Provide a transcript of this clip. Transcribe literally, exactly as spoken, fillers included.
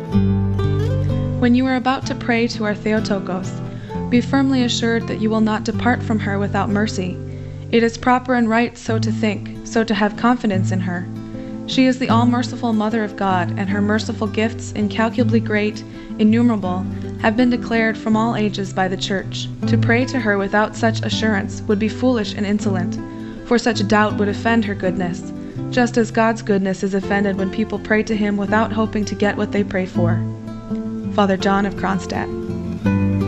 When you are about to pray to our Theotokos, be firmly assured that you will not depart from her without mercy. It is proper and right so to think, so to have confidence in her. She is the all-merciful Mother of God, and her merciful gifts, incalculably great, innumerable, have been declared from all ages by the Church. To pray to her without such assurance would be foolish and insolent, for such doubt would offend her goodness, just as God's goodness is offended when people pray to him without hoping to get what they pray for. Father John of Kronstadt.